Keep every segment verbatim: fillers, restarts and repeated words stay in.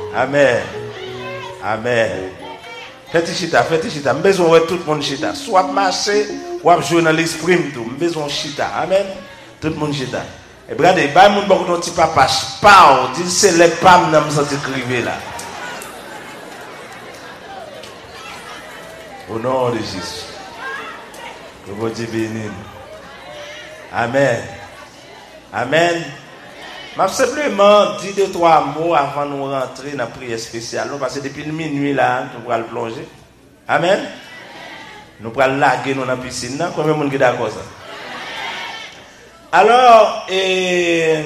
Amen. Amen. Faites chita, faites chita. J'ai besoin de tout le monde chita. Soit marcher, ou jouer dans l'esprit. J'ai besoin de chita. Amen. Tout le monde chita. Et regardez, bah, mon beaucoup de petit papa, pas, dit c'est les pam dans me sentir criver là. Au nom de Jésus. Que vous Dieu bénisse. Amen. Amen. Je simplement dit deux, trois mots avant de nous rentrer dans la prière spéciale. Parce que depuis le minuit là, nous allons plonger. Amen. Nous allons laguer dans la piscine. Combien de monde est d'accord ça? Alors, et,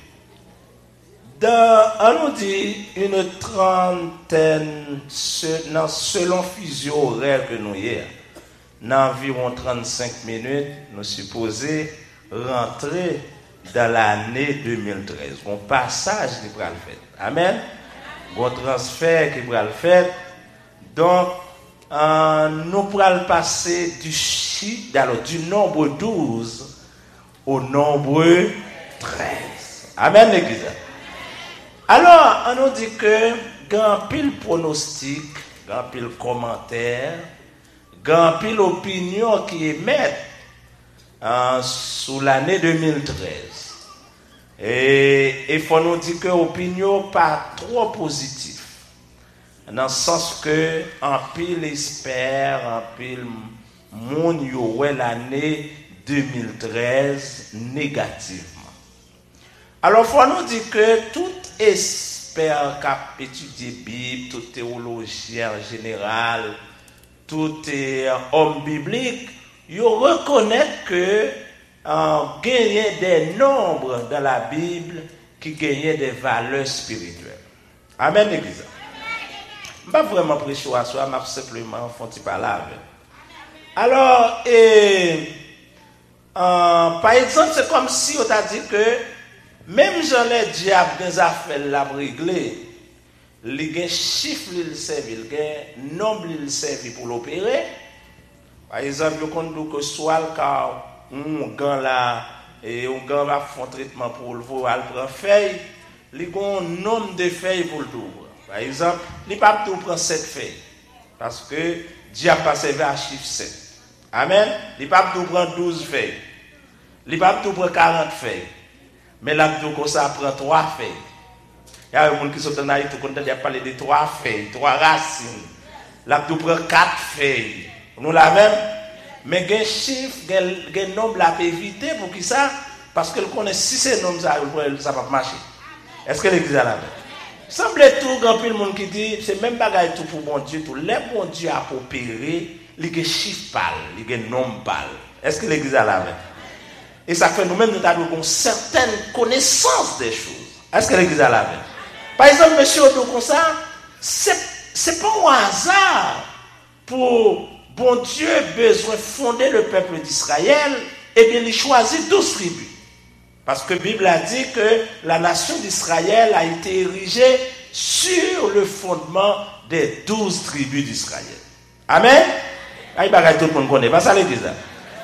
dans, on nous dit une trentaine, selon fuseau horaire que nous y dans environ trente-cinq minutes, nous supposons rentrer dans l'année deux mille treize. Un passage qui va le faire. Amen. Un transfert qui va le faire. Donc, euh, nous pourrons passer du chiffre, alors, du nombre douze au nombre treize. Amen, l'église. Alors, on nous dit que, grand pile pronostic, grand pile commentaire, grand pile opinion qui émettent euh, sous l'année deux mille treize. Et il faut nous dire que l'opinion pas trop positive. Dans le sens que, en pile espère, en pile monde y aurait l'année deux mille treize négativement. Alors, il faut nous dire que tout expert qui a étudié la Bible, tout théologien en général, tout homme biblique, il reconnaît que euh, gagner des nombres dans la Bible qui gagnent des valeurs spirituelles. Amen, l'église. Je ne vais pas vraiment prêcher à soi, mais simplement faire parler avec. Alors, et, euh, par exemple, c'est comme si on t'a dit que même j'en ai diable des affaires la régler, les chiffres il servent, les nombres il servent pour l'opérer. Par exemple, on dit que soit le cas un gant là et un gant va faire un traitement pour le voir, il prend feuille, il a un nombre de feuilles pour le double. Par exemple, il ne peut pas prendre sept feuilles parce que diable pas servi à chiffre sept. Amen. Il ne peut pas prendre douze feuilles. Il ne peut pas prendre quarante feuilles. Mais là, tout ça prend trois feuilles. Il y a des gens qui sont dans la tout content de parler de trois feuilles, trois racines. Là, tout prend quatre feuilles. Nous la même. Mais il y a un chiffre, il y a un nombre à éviter pour qui ça? Parce que connaît si c'est un nombre, ça ne va pas marcher. Est-ce que l'église a la même? Il semble tout, grand peu le monde qui dit, c'est même bagaille tout pour bon Dieu, tout. Les bon Dieu a opéré, il y a un chiffre pâle, il y a un nombre pâle. Est-ce que l'église a la même? Et ça fait nous-mêmes, nous avons une certaine connaissance des choses. Est-ce que l'église a la même? Par exemple, monsieur Odo, comme ça, c'est, c'est pas un hasard pour bon Dieu besoin de fonder le peuple d'Israël, et bien il choisit douze tribus. Parce que la Bible a dit que la nation d'Israël a été érigée sur le fondement des douze tribus d'Israël. Amen? Aïe, bagaille tout le monde connaît. Pas ça l'église là.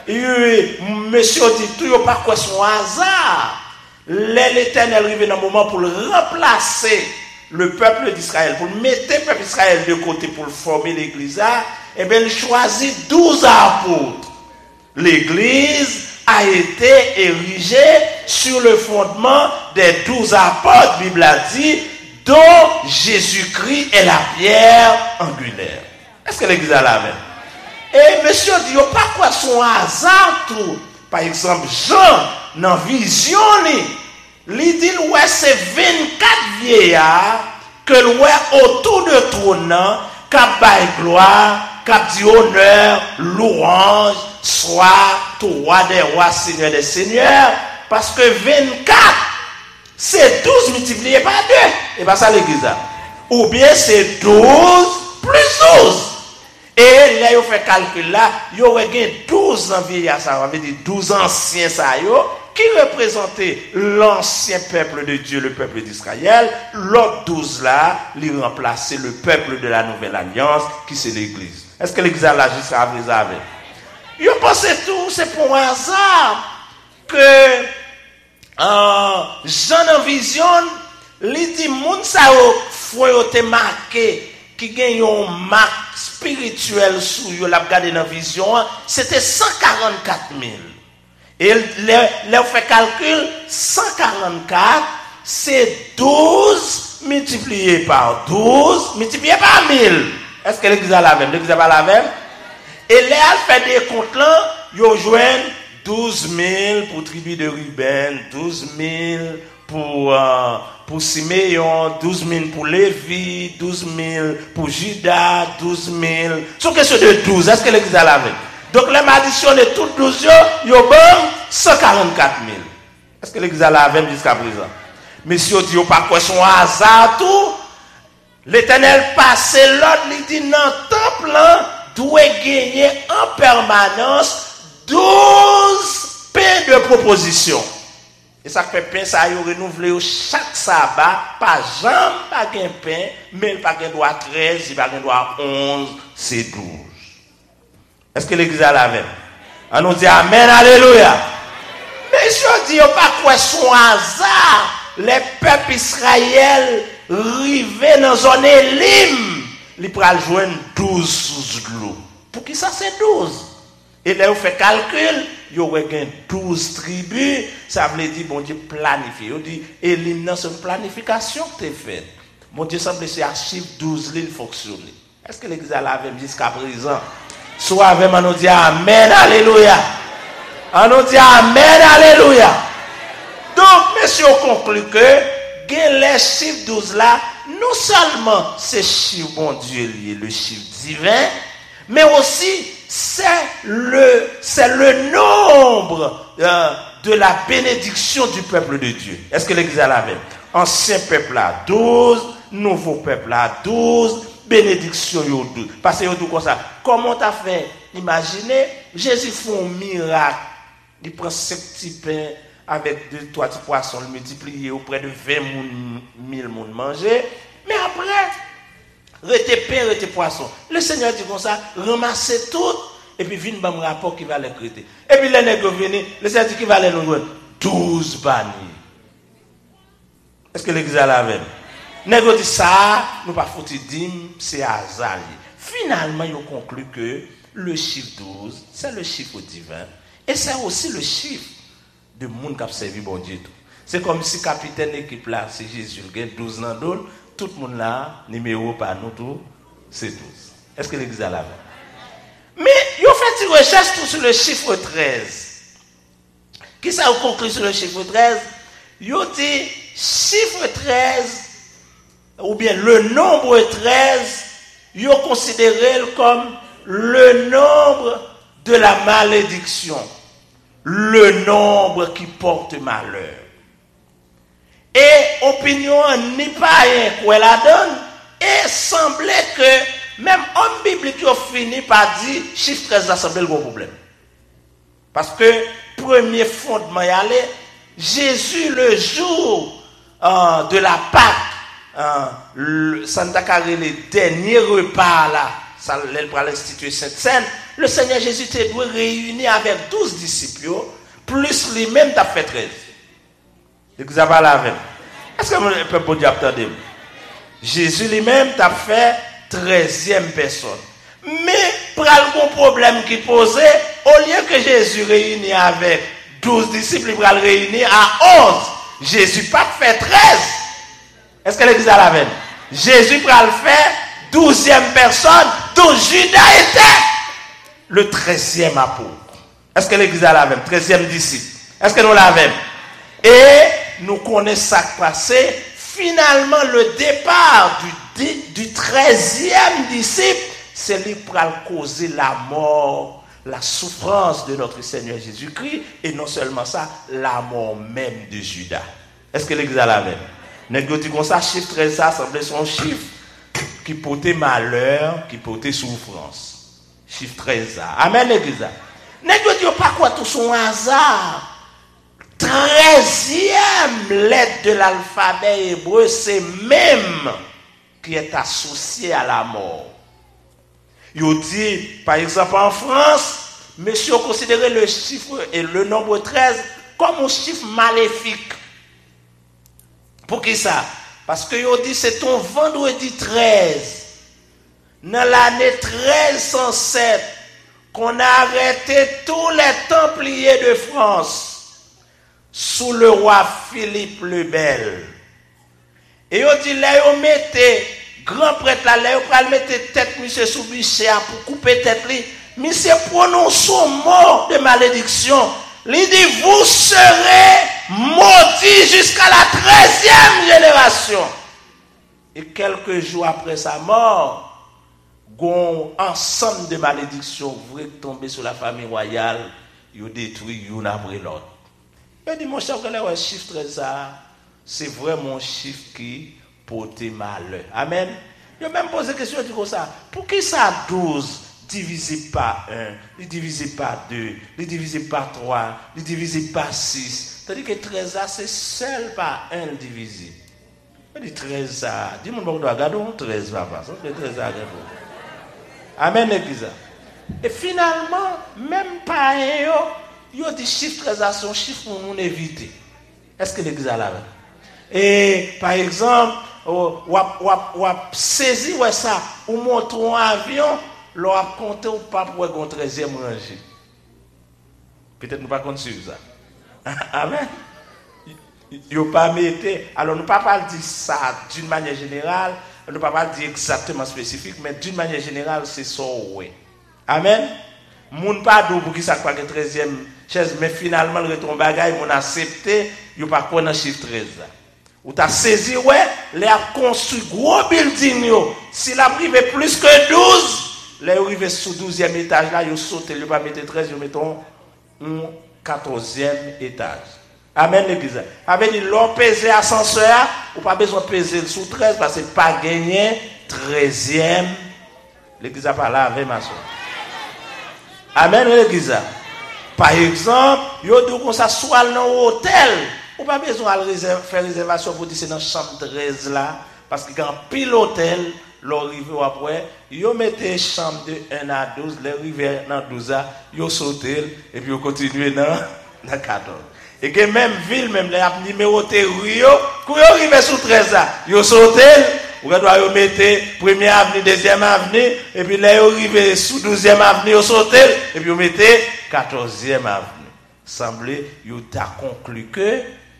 Et monsieur dit tout, il n'y a pas quoi son hasard. L'Éternel arrive dans un moment pour remplacer le peuple d'Israël, pour mettre le peuple d'Israël de côté pour former l'église là, et bien il choisit douze apôtres. L'église a été érigée sur le fondement des douze apôtres, la Bible a dit, dont Jésus-Christ est la pierre angulaire. Est-ce que l'église a la même? Et monsieur dit, il n'y a pas quoi son hasard tout. Par exemple, Jean, dans vision, il dit, ouais, c'est vingt-quatre vieillards que l'ouest autour de trône, qui baille gloire, qui dit honneur, louange, soit roi des rois, seigneur des seigneurs, parce que vingt-quatre, c'est douze multiplié par deux. Et pas ça l'église. Ou bien c'est douze plus douze. Et là, il fait calcul là, il y aurait douze ans vieillards, ça veut dire douze anciens, ça y est, qui représentaient l'ancien peuple de Dieu, le peuple d'Israël. L'autre douze là, il remplaçait le peuple de la nouvelle alliance, qui c'est l'église. Est-ce que l'église a la justice à vous avez? Ils pensaient tout, c'est pour un hasard que euh, Jean en vision, il dit, moun sa foi yo te marqué qui gagne une marque spirituelle sous yo l'a regardé dans vision, c'était cent quarante-quatre mille. Et là on fait calcul, cent quarante-quatre c'est douze multiplié par douze multiplié par mille. Est-ce que l'église a la même? L'église a pas la même? Et là elle fait des comptes là, yo joignent douze mille pour tribu de Ruben, douze mille pour euh, pour Siméon, douze mille pour Lévi, douze mille pour Judas, douze mille. C'est une question de douze. Est-ce que l'église a la même? Donc, les addition de toutes douze, il y a cent quarante-quatre mille. Est-ce que l'église a la même jusqu'à présent? Monsieur dit, pas quoi son hasard tout. L'Éternel passe l'autre, il dit, dans le temple, doit gagner en permanence douze pains de proposition. Et ça fait pain, ça y renouvelé chaque sabbat, pas jamais pas gain pain, mais pas gain droit treize, pas gain droit onze, c'est douze. Est-ce que l'église a la même? On nous dit amen, alléluia. Mais je dis pas quoi son hasard, les peuples Israël rivaient dans zone Élim, ils pral joindre douze sous l'eau. Pour qui ça c'est douze? Et là, on fait calcul, il y aurait douze tribus, ça veut dire, bon Dieu, planifié. On dit, Élim, c'est une planification que tu as faite. Bon Dieu, semble c'est à chiffre douze, il fonctionne. Est-ce que l'église a la même jusqu'à présent? Soit avec moi, on dit amen, alléluia. On nous dit amen, alléluia. Donc, monsieur, on conclut que, les chiffres douze là, non seulement c'est chiffre, bon Dieu, lié, le chiffre divin, mais aussi, c'est le, c'est le nombre euh, de la bénédiction du peuple de Dieu. Est-ce que l'église a la même? Ancien peuple là, douze, nouveau peuple là, douze, bénédiction yo douze. Parce que yo tout comme ça. Comment t'as fait? Imaginez, Jésus fait un miracle. Il prend cinq petits pains avec deux, trois petits poissons, le multiplier auprès de vingt mille moun manger. Mais après, rete pain, rete poisson. Le Seigneur dit comme ça, ramassez tout, et puis vient un rapport qui va les créer. Et puis les nègres viennent, le Seigneur dit qu'il va les nous douze bannis. Est-ce que l'église a la même? Nègres dit ça, nous pas foutu dim, c'est hasard. Finalement, ils ont conclu que le chiffre douze, c'est le chiffre divin, et c'est aussi le chiffre de monde qui a servi bon Dieu. C'est comme si capitaine d'équipe là, c'est Jésus, il a douze dans l'autre. Tout le monde là, numéro par nous tout, c'est douze. Est-ce que l'église a la même? Mais, ils ont fait une recherche tout sur le chiffre treize. Qui ça a conclu sur le chiffre treize? Ils ont dit, chiffre treize, ou bien le nombre treize, ils ont considéré comme le nombre de la malédiction. Le nombre qui porte malheur. Et opinion ni pas quoi la donne, et semblait que même homme biblique a fini par dire chiffre treize a semblé le gros problème. Parce que premier fondement y allait, Jésus le jour euh, de la Pâque, euh, le Santa Carré, le dernier repas là, ça pour l'instituer Sainte Seine, le Seigneur Jésus était doué réuni avec douze disciples, plus lui-même t'a fait treize. L'église a pas la même. Est-ce que le peuple Dieu attendez? Jésus lui-même t'a fait treizième personne. Mais pour le bon problème qui posait, au lieu que Jésus réunit avec douze disciples, il va le réunir à onze. Jésus pas fait treize. Est-ce que l'église a la même? Jésus va le faire douzième personne, dont Judas était le treizième apôtre. Est-ce que l'église a la même? treizième disciple. Est-ce que nous la même? Et nous connaissons ça passé. Finalement, le départ du, du treizième disciple, c'est lui pour causer la mort, la souffrance de notre Seigneur Jésus-Christ, et non seulement ça, la mort même de Judas. Est-ce que l'église a la même? N'est-ce dit comme ça, chiffre treize, ça semblait son chiffre qui portait malheur, qui portait souffrance. Chiffre treize. Amen, l'église. N'est-ce dit pas quoi tout son hasard? Treizième lettre de l'alphabet hébreu, c'est même qui est associé à la mort. Il dit, par exemple, en France, monsieur considérait le chiffre et le nombre treize comme un chiffre maléfique. Pour qui ça? Parce que yo dit c'est ton vendredi treize. Dans l'année treize cent sept, qu'on a arrêté tous les Templiers de France sous le roi Philippe le Bel. Et yo dit là yo mettez grand prêtre là, là yo pral mettre tête monsieur sous bûcher pour couper tête li. Monsieur prononce un mot de malédiction. Il dit vous serez maudits jusqu'à la treizième génération. Et quelques jours après sa mort, un ensemble de malédictions vont tomber sur la famille royale, ils détruisent une après l'autre. Il dit, mon cher, le chiffre treize, c'est vraiment un chiffre qui porte malheur. Amen. Il a même posé la question, il dit comme ça, pour qui ça douze divisé par un, divisé par deux, divisé par trois, divisé par six. C'est-à-dire que treize, c'est seul par un divisé. Il dit treize, dis-moi, on doit regarder treize, papa. treize, amen, l'église. Et finalement, même pas un, il y a des chiffres treize, son chiffre pour nous éviter. Est-ce que l'église a la même? Et par exemple, ou a saisi ouais ça, ou montre un avion, l'on a compté ou pas pour un treizième rangée. Peut-être nous pas compter sur ça. Amen. Il n'y a pas metté. Alors, nous ne pouvons pas dire ça d'une manière générale, nous ne pouvons pas dire exactement spécifique, mais d'une manière générale, c'est ça, oui. Amen. Moun pas d'où pour qui ça croit que treizième chaise, mais finalement, le retour bagaille, mon accepté, il n'y a pas quoi dans le chiffre treize. Ou tu as saisi, ouais, les a construit gros building, s'il a privé plus que douze, les arrivé sous douzième étage, là, ils sautent, ils ne pas mettre treize, ils mettent un quatorzième étage. Amen, l'église. Amen, ils l'ont pesé ascenseur, ou pas besoin de peser sous treize, parce que pas gagné treizième. L'église a parlé avec ma soeur. Amen, l'église. Par exemple, yo dit qu'on s'assoit dans l'hôtel, ou pas besoin de faire réservation pour dire c'est dans la chambre treize là, parce que quand pile l'hôtel, l'arrivée après, yo mettez chambre de un à douze, l'arrivée dans douze, yo sauté, et puis yo continuez dans dans quatorze. Et que même ville, même les numérotés Rio, quand vous arrivez sous treize, vous sautez, vous doit mettre première avenue, deuxième avenue, et puis là vous arrivez sous douzième avenue, vous sautez, et puis vous mettez quatorzième avenue. Semblait, vous avez conclu que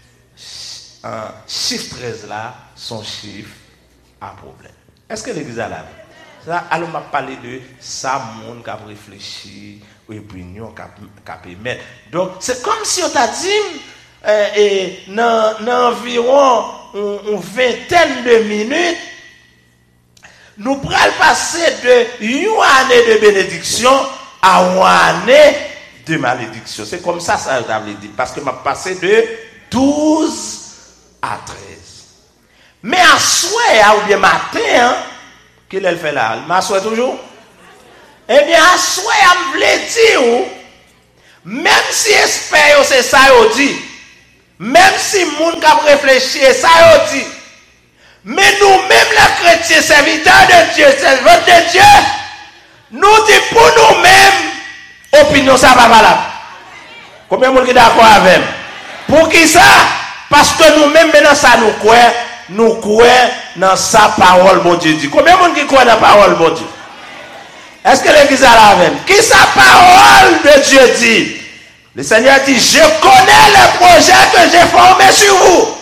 un chiffre treize là, son chiffre à problème. Est-ce que l'église a la ça, alors, on m'a parlé de ça, monde qui a réfléchi, opinion qui a permis. Donc, c'est comme si on t'a dit, euh, et dans environ une vingtaine de minutes, nous pourrons passer de une année de bénédiction à une année de malédiction. C'est comme ça, ça veut dire. Parce que m'a passé de douze à treize. Mais à soir, ou bien matin, hein, qu'elle fait là? Elle m'assoit toujours? Eh bien, à soir, elle me dit, même si espère, c'est ça, elle dit. Même si les gens qui réfléchissent, ça, elle dit. Mais nous-mêmes, les chrétiens, serviteurs de Dieu, servants de Dieu, nous disons pour nous-mêmes, opinion, ça va valable. Combien de gens sont d'accord avec? Pour qui ça? Parce que nous-mêmes, maintenant, ça nous croit. Nous croyons dans sa parole, mon Dieu dit. Combien de gens qui croient dans la parole, mon Dieu? Est-ce que l'église a la même? Qui sa parole de Dieu dit? Le Seigneur dit, je connais le projet que j'ai formé sur vous.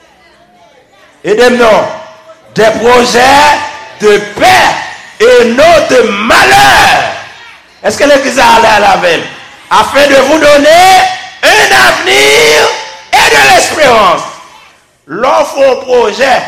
Et des noms, des projets de paix et non de malheur. Est-ce que l'église a la même? Afin de vous donner un avenir et de l'espérance. L'offre au projet,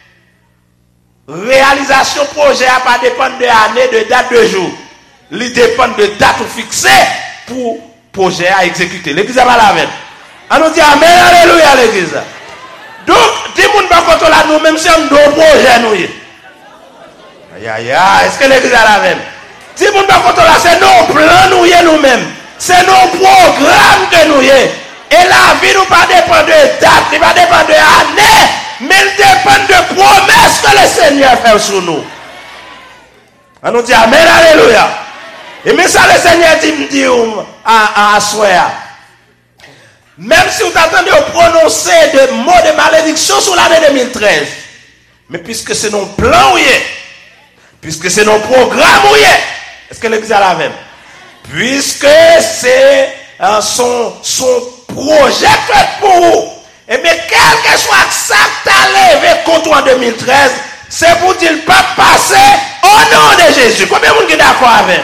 réalisation projet n'a pas dépendre de l'année, de date, de jour. Il dépend de date fixée pour projet à exécuter. L'église va la même. On nous dit Amen, Alléluia, l'église. Donc, dis nous pas contre là, nous-mêmes, c'est un deux projets, nous. Aïe, aïe, aïe, est-ce que l'église a la même? Dis nous pas contre là, c'est nos plans, nous, nous-mêmes. C'est nos programmes que nous y. Et la vie nous pas dépend de date, il va dépendre de année, mais il dépend de promesses que le Seigneur fait sur nous. On nous dit Amen, Alléluia. Et mais ça le Seigneur dit, me dit à, à soir. Même si vous attendez de prononcer des mots de malédiction sur l'année deux mille treize, Mais puisque c'est nos plans, oui, puisque c'est nos programmes, oui, est-ce que l'église a la même? Puisque c'est euh, son, son projet fait pour vous. Et bien, quel que soit ça que tu as levé contre toi en deux mille treize, c'est pour dire pas passer au nom de Jésus. Combien de monde est d'accord avec?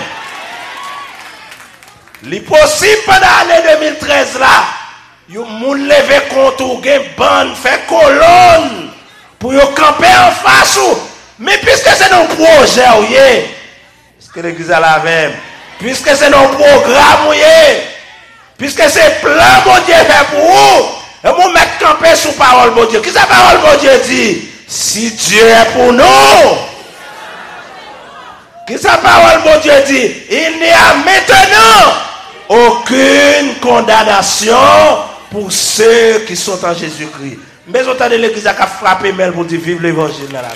L'impossible pendant l'année deux mille treize là, vous avez levé contre vous, bande, fait colonne pour vous camper en face. Mais puisque c'est nos projets, oui, est-ce que l'église a la même? Puisque c'est nos programmes, oui, puisque c'est plein, mon Dieu, fait pour vous, et vous mettez camper sous parole, mon Dieu. Qu'est-ce que la parole, mon Dieu, dit? Si Dieu est pour nous, qu'est-ce que la parole, mon Dieu, dit? Il n'y a maintenant aucune condamnation pour ceux qui sont en Jésus-Christ. Mais autant de l'église a frappé Mel pour dire vive l'évangile là.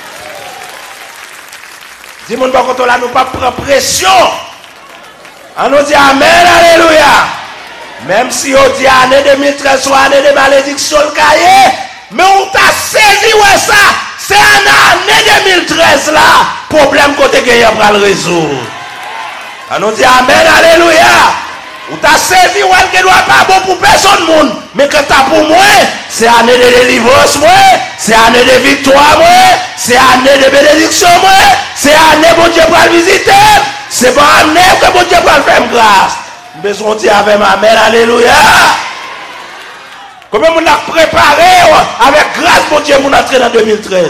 Dis-moi quand on là nous pas prendre pression. On nous dit amen, alléluia. Même si on dit année deux mille treize soit année de malédiction le cahier, mais on t'a saisi ouais ça, c'est en année deux mille treize là, problème côté gagné pour le résoudre. On nous dit amen, alléluia. Ou t'as saisi ou elle qui doit pas bon pour personne monde, mais que t'as pour moi, c'est année de délivrance moi, c'est année de victoire moi, c'est année de bénédiction moi, c'est année bon Dieu pour le visiter, c'est bon année que bon Dieu pour le faire grâce. Besoin de dire avec ma mère, alléluia. Comment on a préparé avec grâce bon Dieu pour entrer dans deux mille treize.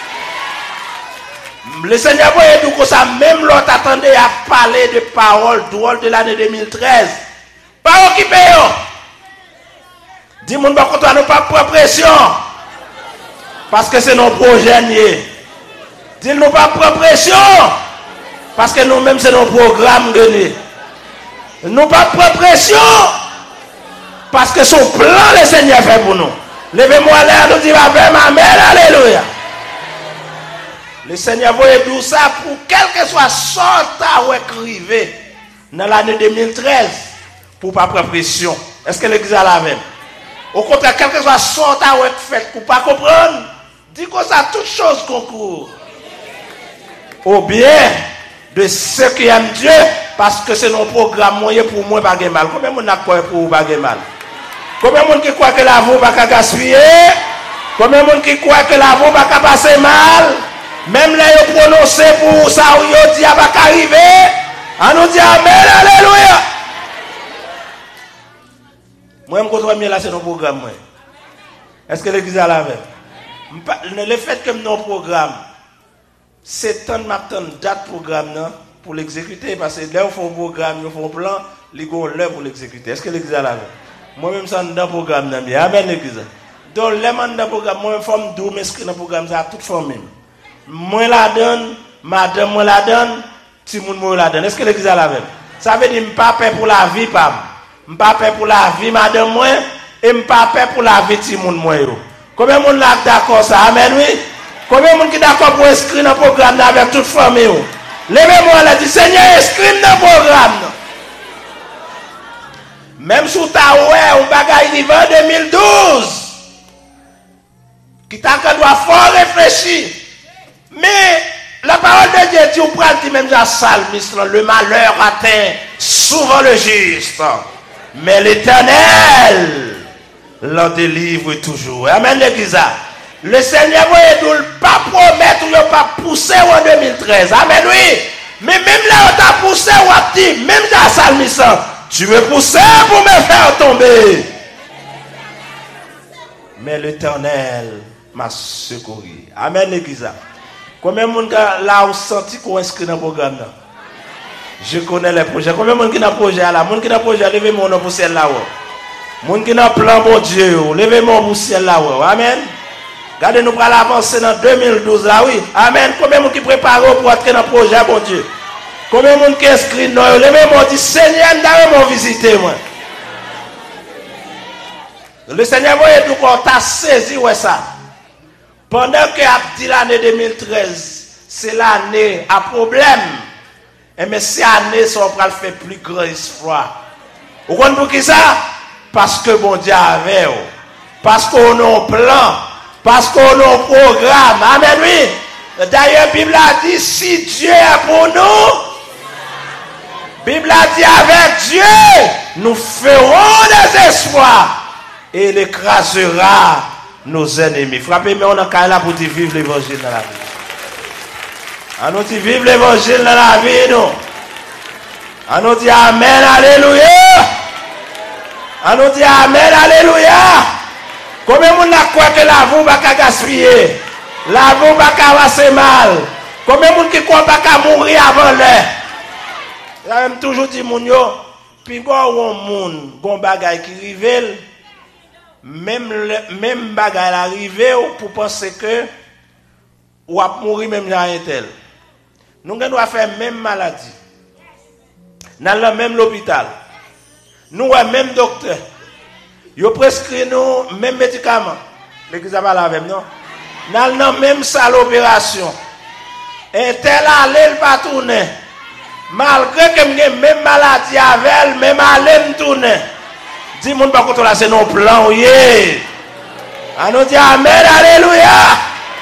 Le Seigneur voyait nous comme ça, même l'autre attendait à parler de paroles drôles de l'année deux mille treize. Paroles qui payent. Dis-moi, nous ne pas prendre pression. Parce que c'est nos projets. Dis-nous pas prendre pression. Parce que nous-mêmes, c'est nos programmes. Nous pas prendre pression. Parce que son plan, le Seigneur fait pour nous. Levez-moi là, nous disons, ma mère, alléluia. Le Seigneur voulait tout ça pour quel que soit sorte à écrivé dans l'année deux mille treize pour pas prendre pression. Est-ce que l'église a la même? Au contraire, quel que soit sorte à fait pour pas comprendre, dit que ça toutes choses concourent au bien de ceux qui aiment Dieu parce que c'est nos programmes moyens pour moi pas de mal. Combien de monde a quoi pour pas de mal? Combien de monde qui croit que la vie va pas gaspiller? Combien de monde qui croit que la vie va pas passer mal? Même là, ils prononcé pour ça, ils disent, va arriver. On nous dit amen, alléluia. Moi, je me contrôle là, c'est nos programmes. Est-ce que l'église a la même? Le fait que nos programmes, c'est tant de date programme pour l'exécuter, parce que là, ils font un programme, ils font un plan, ils ont l'heure pour l'exécuter. Est-ce que l'église a la même? Moi-même, ça dans le programme. Amen, l'église. Donc, les membres dans le programme, moi-même, je forme deux m'inscrire dans le programme, ça a toute forme même. Moi la donne, madame moi la donne, tout le monde moi la donne. Est-ce que l'église a la même? Ça veut dire que je ne suis pas peur pour la vie, pam. Je ne suis pas peur pour la vie, madame moi, et je ne suis pas peur pour la vie, tout le monde moi. Combien de monde là d'accord ça? Amen, oui? Combien de monde qui est d'accord pour inscrire dans le programme avec toute famille? Levez-moi là, dit Seigneur, inscrire dans le programme. Même si tu as ouais, un bagage niveau deux mille douze, qui t'a doit fort réfléchir. Mais la parole de Dieu dit, on prend dit même Jean Salmiste, le malheur atteint souvent le juste, mais l'Éternel l'en délivre toujours. Amen l'église. Le Seigneur ne nous pas promettre ou ne pas pousser en deux mille treize. Amen oui. Mais même là on t'a poussé ou a dit, même Jean Salmiste, tu me pousses pour me faire tomber. Mais l'Éternel m'a secouru. Amen l'église. Combien de monde là ont senti qu'on inscrit dans le programme là? Je connais les projets. Combien de monde qui n'a projet là? Monde qui n'a projet, levez mon nom pour ciel là. Monde qui n'a plan bon Dieu, levez mon pour ciel là. Amen. Regardez nous pour avancer dans deux mille douze là oui. Amen. Combien de monde qui prépare pour entrer dans le projet bon Dieu? Combien de monde qui inscrit non? Levez mon dit Seigneur, d'ailleurs visiter moi. Le Seigneur voyait tout qu'on t'a saisi ouais ça. Pendant que a dit l'année deux mille treize, c'est l'année à problème. Et mais cette année, ça va faire plus grand espoir. Vous comprenez pour qui ça? Parce que bon Dieu avait. Parce qu'on a un plan. Parce qu'on a un programme. Amen, oui. D'ailleurs, la Bible a dit, si Dieu est pour nous, la Bible a dit, avec Dieu, nous ferons des espoirs et il écrasera nos ennemis. Frappez-moi, on a là pour vivre l'évangile dans la vie. On nous dit vivre l'évangile dans la vie, nous. On nous dit Amen, Alléluia. On nous dit Amen, Alléluia. Combien de monde a croit que la vie va gaspiller? La vie va passer mal. Combien de monde qui croit pas qu'à mourir avant l'heure? J'aime toujours dire, mon yo, puis quand on monde, gon bagay qui rive, même même bagay arrive pour penser que ou a mourir même dans un tel. Nous devons faire même maladie. Dans le même l'hôpital. Nous avons même docteur. Ils prescrit nous même médicaments. L'église va la même non. Dans la même salle d'opération. Et tel allait pas tourner. Malgré que j'ai même maladie avec elle, même allait tourner. Dis mon par contre là c'est nos plans yeah. On nous dit amen alléluia.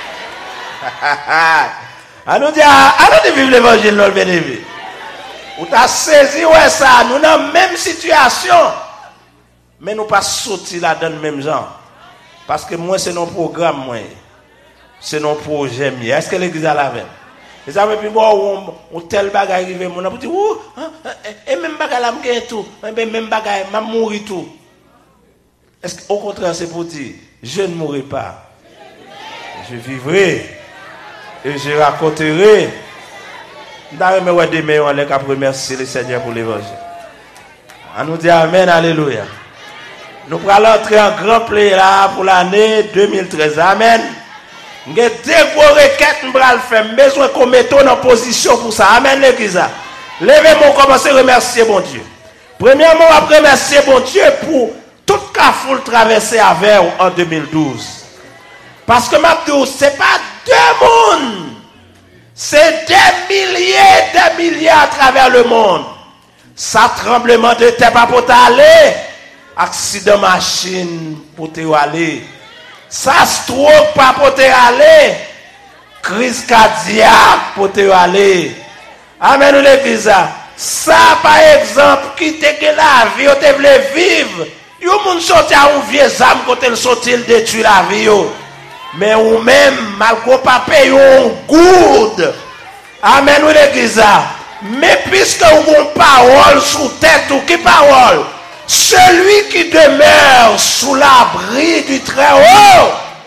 On nous dit on nous dit vivre l'évangile nous le bénéfice. Ou t'as saisi ouais ça, nous dans même situation. Mais nous pas sortir là dans le même genre. Parce que moi c'est nos programme moi. C'est nos projets. Est-ce que l'église a la même? Et ça veut dire bon on tel bagage arrivé mon a dit ou et même bagage là me tout, même bagage m'a mourir tout. Est-ce qu'au contraire c'est pour dire je ne mourrai pas. Je vivrai et je raconterai. D'ailleurs, mais demain on les cap remercier le Seigneur pour l'évangile. On nous dit amen alléluia. Nous allons entrer en grand play là pour l'année deux mille treize. Amen. Nous avons deux gros requêtes, nous allons faire besoin qu'on mette en position pour ça. Amen l'église. Levez-moi, commencez à remercier bon Dieu. Premièrement, on va remercier bon Dieu pour toute la foule traversée avec en deux mille douze. Parce que Mabdou, ce n'est pas deux mondes. C'est des milliers, des milliers à travers le monde. Ça tremblement de terre pas pour t'aller. Accident machine pour te aller. Ça stroke pas pour te aller. Crise cardiaque pour te aller. Amen l'église. Ça par exemple qui te que la vie ou te voulait vivre. Yo moun sorti à un vieux âme quand elle sorti il détruit la vie yo. Mais ou même malgré pas payer un good. Amen l'église. Mais puisque vous avez parole sous tête ou qui parole? Celui qui demeure sous l'abri du Très-Haut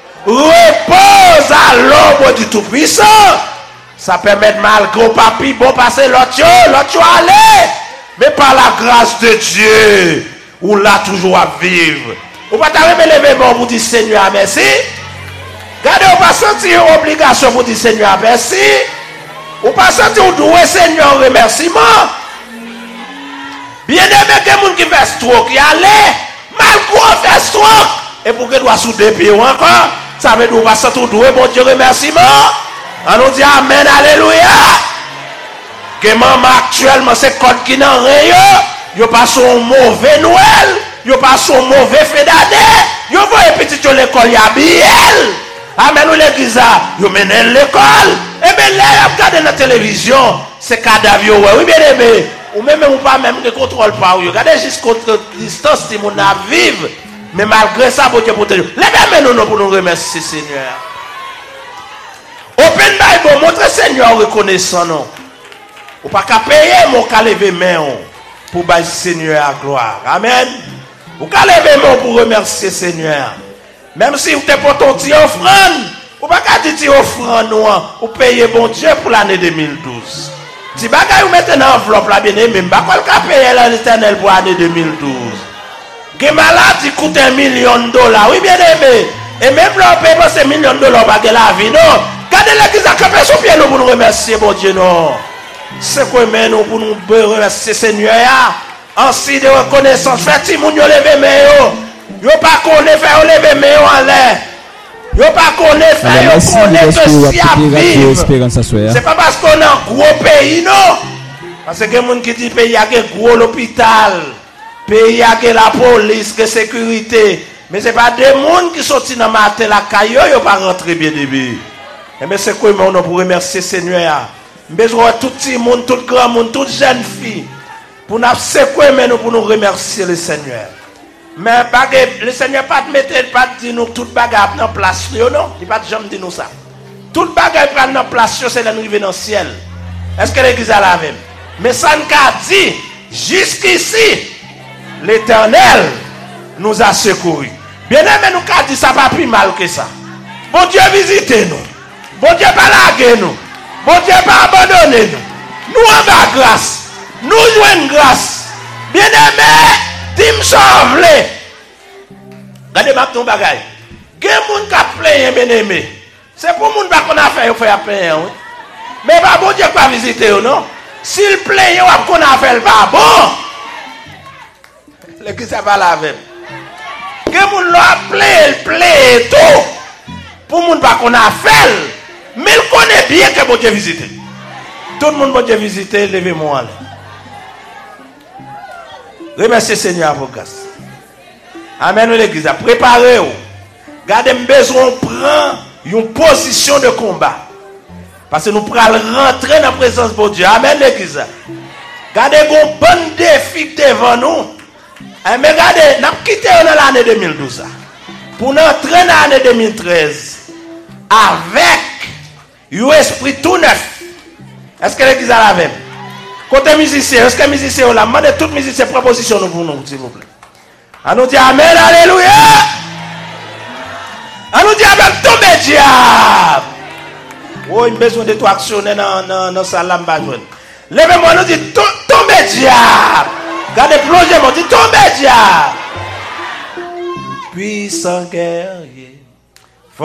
repose à l'ombre du Tout-Puissant. Ça permet de malgré papi bon passer l'autre l'autre aller. Mais par la grâce de Dieu, ou là toujours à vivre. Ou pas t'arriver lever bon pour dire Seigneur merci. Gardez ou pas sentir obligation pour dire Seigneur merci. Ou pas sentir ou doué Seigneur remerciement. Bien aimé que les gens qui fait stroke, y aller, malgré fait stroke, et pour que doit sous deux pieds encore, ça veut dire qu'on va sentir doué, bon Dieu remerciement. On nous dit amen, alléluia. Que maman actuellement, c'est code qui n'en rien, yo pas son mauvais Noël, yo pas son mauvais fait d'année, yo voyez petit à l'école, y a biel. Amen, l'église, yo mène l'école, et bien là, y a regardé la télévision, c'est cadavre, oui, bien aimé. Ou même ou pas même ne contrôle pas. Regardez jusqu'à distance si mon a vivre. Mais malgré ça, bon Dieu pour te dire. Levez-moi nous pour nous remercier Seigneur. Open Bible, montre Seigneur reconnaissant non. Ou pas qu'à payer mon qu'à lever main pour bailler Seigneur à gloire. Amen. Ou qu'à lever main pour remercier Seigneur. Même si vous êtes pour ton petit offrande, ou pas qu'à dire offrande ou payer bon Dieu pour l'année deux mille douze. Si bagay ou mette dans enveloppe la bien aimé, pas quoi le payer l'Éternel pour l'année deux mille douze. Que maladie coûte un million de dollars, oui bien aimé. Et même là on paye pas ces millions de dollars pour la vie, non. Gardez l'église à camper sur pied nous pour nous remercier, bon Dieu, non. C'est quoi mais nous pour nous remercier Seigneur, ainsi de reconnaissance, faites moun yo lever main yo. Yo pas connaît faire lever main en l'air. Yo pas connaître faire yo connaître si à vivre. C'est pas parce qu'on a un gros pays non. Parce que les gens qui disent pays a un gros hôpital, pays a la police, la sécurité. Mais ce n'est pas des gens qui sont dans ma tête la caillou, ils ne pas rentrer bien début. Mais c'est quoi, on pour remercier Seigneur. Besoin tout petit monde, tout grand monde, toute jeune fille. Pour nous secouer, mais nous pour nous remercier le Seigneur. Mais le Seigneur pas te mettre, pas te dire nous toute bagarre dans place, non? Il pas jamais dire nous ça. Toute bagarre prend dans place, c'est l'arrivée dans le ciel. Est-ce que l'église a la même? Mais ça nous a dit, jusqu'ici, l'Éternel nous a secourus. Bien aimé, nous avons dit ça pas plus mal que ça. Bon Dieu visitez nous. Bon Dieu pas laguer nous. Bon Dieu pas abandonner nous. Nous en bas grâce. Nous jouons grâce. Bien aimé, Tim sauve. Regardez ma ton bagay. Gen moun ka plein bien aimé. C'est pour moun pas qu'on a fait, il faut plein. Mais pas bon Dieu pas visiter non. S'il plaît, on qu'on a fait pas bon. L'église ça va la même. Que moun l'a plaît, plaît tout. Pour moun pas qu'on a fait, mais il connaît bien que bon Dieu visite. Tout le monde bon Dieu visite, levez-moi. Remerciez Seigneur pour grâce. Amen l'église, préparez-vous. Gardez besoin prendre une position de combat. Parce que nous pourrons rentrer dans la présence de Dieu. Amen l'église. Gardez un bon défi devant nous. Mais regardez, nous avons quitté l'année deux mille douze. Pour nous entrer dans l'année deux mille treize. Avec un esprit tout neuf. Est-ce que l'église a la même? Côté musicien, est-ce que les musiciens ont la main de toutes les musiciens proposition pour nous, s'il vous plaît? On nous dit Amen, Alléluia. On nous dit Amen, tombez diable. Oh, il a besoin de toi actionner dans la salle. Levez-moi, nous dit tombez diable. Regardez, plongez-moi, dit tombez diable. Puissant guerrier.